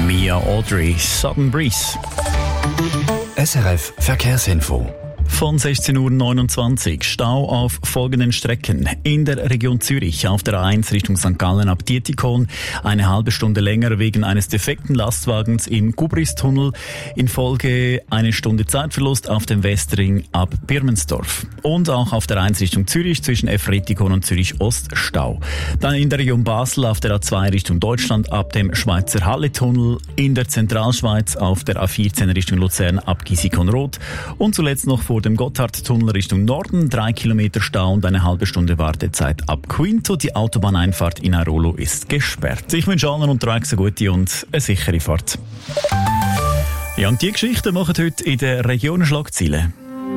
Mia Audrey, Southern Breeze. SRF Verkehrsinfo. Von 16:29 Uhr Stau auf folgenden Strecken. In der Region Zürich auf der A1 Richtung St. Gallen ab Dietikon, eine halbe Stunde länger wegen eines defekten Lastwagens im Gubristunnel. In Folge eine Stunde Zeitverlust auf dem Westring ab Birmensdorf. Und auch auf der A1 Richtung Zürich zwischen Efretikon und Zürich Ost Stau. Dann in der Region Basel auf der A2 Richtung Deutschland ab dem Schweizer Halle-Tunnel. In der Zentralschweiz auf der A14 Richtung Luzern ab Gisikon-Rot. Und zuletzt noch vor dem Gotthardtunnel Richtung Norden, 3 Kilometer Stau und eine halbe Stunde Wartezeit ab Quinto. Die Autobahneinfahrt in Airolo ist gesperrt. Ich wünsche allen unterwegs eine gute und eine sichere Fahrt. Ja, und die Geschichten machen heute in den Regionen Schlagzeilen.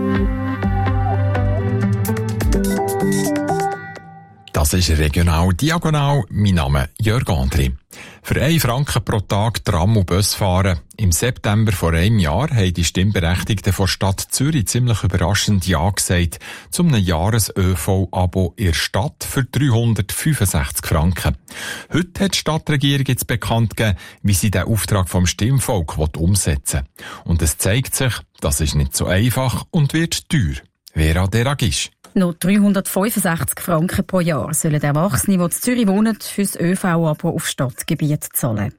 Das ist Regional Diagonal. Mein Name ist Jörg André. Für 1 Franken pro Tag Tram und Bus fahren. Im September vor einem Jahr haben die Stimmberechtigten von Stadt Zürich ziemlich überraschend Ja gesagt zu einem Jahres-ÖV-Abo in der Stadt für 365 Franken. Heute hat die Stadtregierung jetzt bekannt gegeben, wie sie den Auftrag vom Stimmvolk umsetzen will. Und es zeigt sich, das ist nicht so einfach und wird teuer. Vera Deragisch. Noch 365 Franken pro Jahr sollen Erwachsene, die in Zürich wohnen, für das ÖV-Abo auf Stadtgebiet zahlen.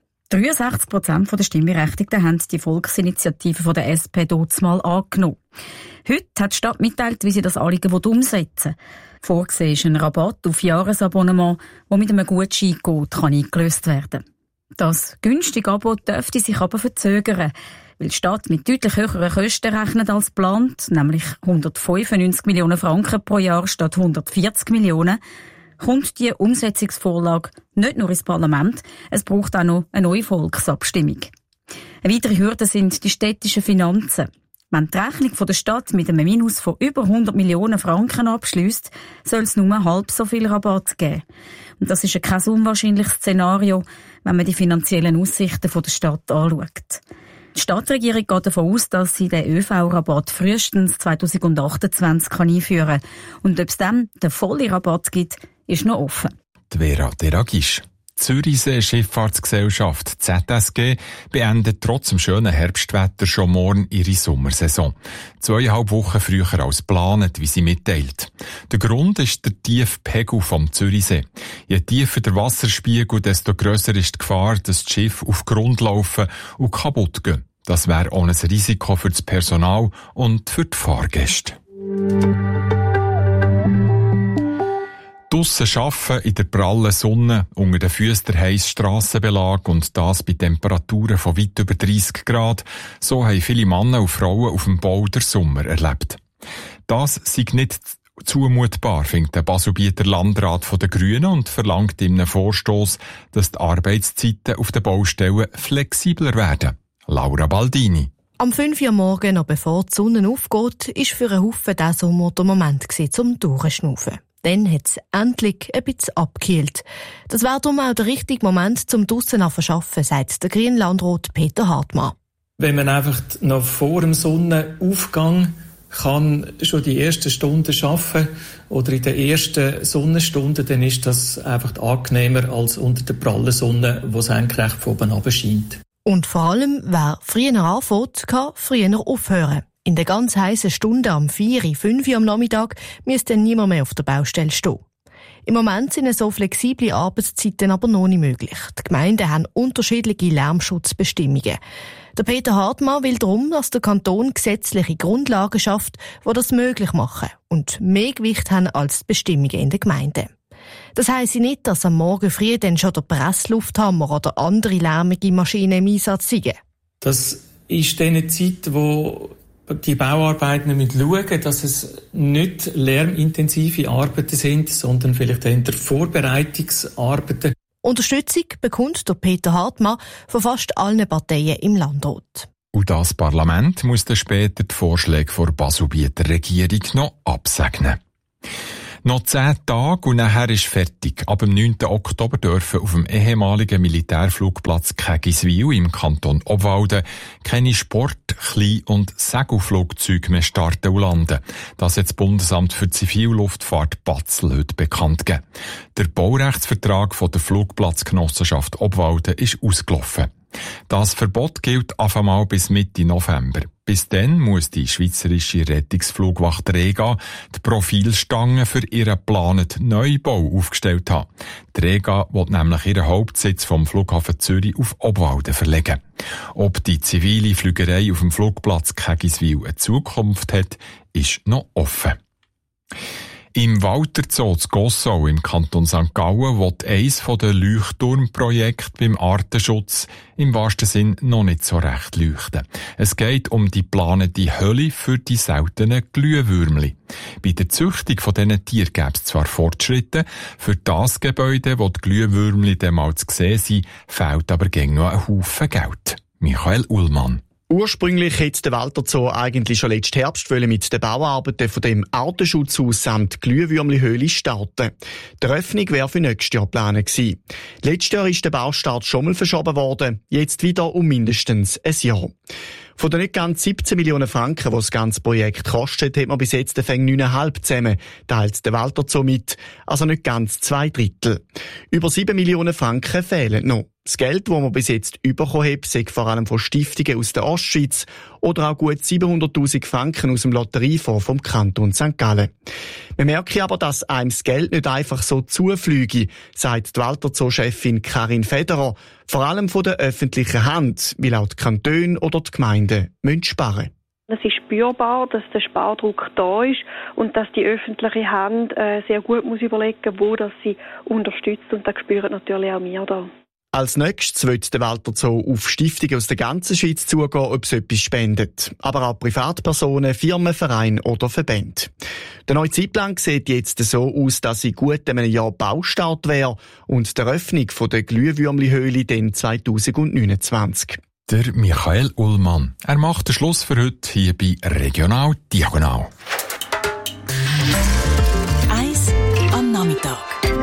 63% der Stimmberechtigten haben die Volksinitiative von der SP mal angenommen. Heute hat die Stadt mitteilt, wie sie das Anliegen umsetzen will. Vorgesehen ist ein Rabatt auf Jahresabonnement, das mit einem Gutscheincode eingelöst werden kann. Das günstige Abo dürfte sich aber verzögern, weil die Stadt mit deutlich höheren Kosten rechnet als geplant, nämlich 195 Millionen Franken pro Jahr statt 140 Millionen, kommt die Umsetzungsvorlage nicht nur ins Parlament, es braucht auch noch eine neue Volksabstimmung. Eine weitere Hürde sind die städtischen Finanzen. Wenn die Rechnung der Stadt mit einem Minus von über 100 Millionen Franken abschliesst, soll es nur halb so viel Rabatt geben. Und das ist kein unwahrscheinliches Szenario, wenn man die finanziellen Aussichten der Stadt anschaut. Die Stadtregierung geht davon aus, dass sie den ÖV-Rabatt frühestens 2028 einführen kann. Und ob es dann den vollen Rabatt gibt, ist noch offen. Die Vera Deragisch. Die Zürichsee Schifffahrtsgesellschaft ZSG beendet trotz dem schönen Herbstwetter schon morgen ihre Sommersaison. 2,5 Wochen früher als geplant, wie sie mitteilt. Der Grund ist der tiefe Pegel vom Zürichsee. Je tiefer der Wasserspiegel, desto grösser ist die Gefahr, dass die Schiffe auf Grund laufen und kaputt gehen. Das wäre auch ein Risiko für das Personal und für die Fahrgäste. Draussen arbeiten, in der prallen Sonne, unter den Füssen der heisse Strassenbelag und das bei Temperaturen von weit über 30 Grad. So haben viele Männer und Frauen auf dem Bau der Sommer erlebt. Das sei nicht zumutbar, findet der Baselbieter Landrat von den Grünen und verlangt in einem Vorstoss, dass die Arbeitszeiten auf den Baustellen flexibler werden. Laura Baldini. Am 5 Uhr morgens, noch bevor die Sonne aufgeht, ist für einen Haufen der Sommer der Moment zum Durchschnaufen. Dann hat es endlich ein bisschen abgekühlt. Das wäre darum auch der richtige Moment zum draussen arbeiten, sagt der grüne Landrat Peter Hartmann. Wenn man einfach noch vor dem Sonnenaufgang kann schon die ersten Stunden arbeiten oder in den ersten Sonnenstunden, dann ist das einfach angenehmer als unter der prallen Sonne, wo es eigentlich recht von oben runter scheint. Und vor allem, wer früher anfängt, kann früher aufhören. In der ganz heissen Stunde am 4, 5 Uhr am Nachmittag müsste niemand mehr auf der Baustelle stehen. Im Moment sind so flexible Arbeitszeiten aber noch nicht möglich. Die Gemeinden haben unterschiedliche Lärmschutzbestimmungen. Der Peter Hartmann will darum, dass der Kanton gesetzliche Grundlagen schafft, die das möglich machen und mehr Gewicht haben als die Bestimmungen in den Gemeinden. Das heisst nicht, dass am Morgen früh dann schon der Presslufthammer oder andere lärmige Maschinen im Einsatz sind. Das ist eine Zeit, wo die Bauarbeiten müssen schauen, dass es nicht lärmintensive Arbeiten sind, sondern vielleicht eher Vorbereitungsarbeiten. Unterstützung bekommt der Peter Hartmann von fast allen Parteien im Landrat. Und das Parlament muss dann später die Vorschläge der Baselbieter Regierung noch absegnen. Noch 10 Tage und nachher ist fertig. Ab dem 9. Oktober dürfen auf dem ehemaligen Militärflugplatz Kägiswil im Kanton Obwalden keine Sport-, Klein- und Segelflugzeuge mehr starten und landen. Das hat das Bundesamt für Zivilluftfahrt Batzel heute bekannt gegeben. Der Baurechtsvertrag von der Flugplatzgenossenschaft Obwalden ist ausgelaufen. Das Verbot gilt auf einmal bis Mitte November. Bis dann muss die schweizerische Rettungsflugwacht Rega die Profilstangen für ihren geplanten Neubau aufgestellt haben. Die Rega will nämlich ihren Hauptsitz vom Flughafen Zürich auf Obwalden verlegen. Ob die zivile Flügerei auf dem Flugplatz Kägiswil eine Zukunft hat, ist noch offen. Im Walterzoo zu Gossau im Kanton St. Gallen will eines der Leuchtturmprojekte beim Artenschutz im wahrsten Sinn noch nicht so recht leuchten. Es geht um die geplante Höhle für die seltenen Glühwürmli. Bei der Züchtung von diesen Tieren gäbe es zwar Fortschritte, für das Gebäude, wo die Glühwürmli dann mal zu sehen sind, fehlt aber gegen noch ein Haufen Geld. Michael Ullmann. Ursprünglich hätte der Walterzoo eigentlich schon letzten Herbst mit den Bauarbeiten von dem Artenschutzhaus samt Glühwürmli-Höhle starten. Die Eröffnung wäre für nächstes Jahr geplant gewesen. Letztes Jahr ist der Baustart schon mal verschoben worden, jetzt wieder um mindestens ein Jahr. Von den nicht ganz 17 Millionen Franken, die das ganze Projekt kostet, hat man bis jetzt 9,5 zusammen, teilt der Walterzoo mit, also nicht ganz 2/3. Über 7 Millionen Franken fehlen noch. Das Geld, das man bis jetzt bekommen hat, sei vor allem von Stiftungen aus der Ostschweiz oder auch gut 700'000 Franken aus dem Lotteriefonds vom Kanton St. Gallen. Man merke aber, dass einem das Geld nicht einfach so zufliege, sagt die Walterzoo-Chefin Karin Federer, vor allem von der öffentlichen Hand, weil auch die Kantone oder die Gemeinden sparen müssen. Es ist spürbar, dass der Spardruck da ist und dass die öffentliche Hand sehr gut muss überlegen, wo das sie unterstützt, und das spüren natürlich auch wir da. Als nächstes wird der Walterzoo auf Stiftungen aus der ganzen Schweiz zugehen, ob sie etwas spendet. Aber auch Privatpersonen, Firmen, Vereine oder Verbände. Der neue Zeitplan sieht jetzt so aus, dass in gut einem Jahr Baustart wäre und die Eröffnung der Glühwürmli-Höhle dann 2029. Der Michael Ullmann. Er macht den Schluss für heute hier bei Regional Diagonal. 1 am Nachmittag.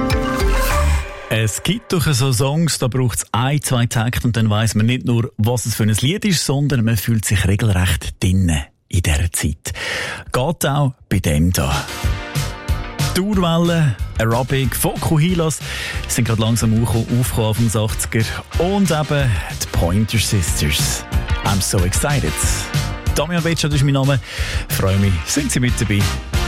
Es gibt doch so Songs, da braucht es 1-2 Takte und dann weiss man nicht nur, was es für ein Lied ist, sondern man fühlt sich regelrecht drinnen in dieser Zeit. Geht auch bei dem da. Dauerwelle, Aerobic, Fokuhilos sind gerade langsam aufgekommen auf den 80er. Und eben die Pointer Sisters. I'm so excited. Damian Betscher, das ist mein Name. Freue mich, sind Sie mit dabei?